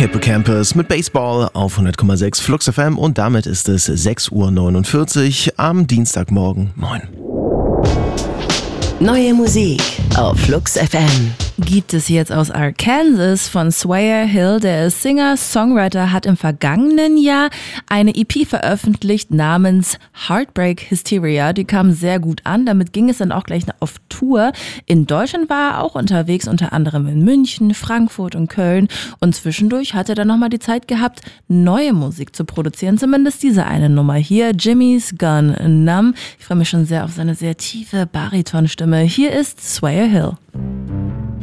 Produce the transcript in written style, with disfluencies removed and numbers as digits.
Hippocampus mit Baseball auf 100,6 Flux FM und damit ist es 6:49 Uhr am Dienstagmorgen. Moin. Neue Musik auf Flux FM. Gibt es jetzt aus Arkansas von Swyer Hill. Der Singer-Songwriter hat im vergangenen Jahr eine EP veröffentlicht namens Heartbreak Hysteria. Die kam sehr gut an. Damit ging es dann auch gleich auf Tour. In Deutschland war er auch unterwegs, unter anderem in München, Frankfurt und Köln. Und zwischendurch hat er dann nochmal die Zeit gehabt, neue Musik zu produzieren. Zumindest diese eine Nummer hier, Jimmy's Gone Numb. Ich freue mich schon sehr auf seine sehr tiefe Baritonstimme. Hier ist Swyer Hill.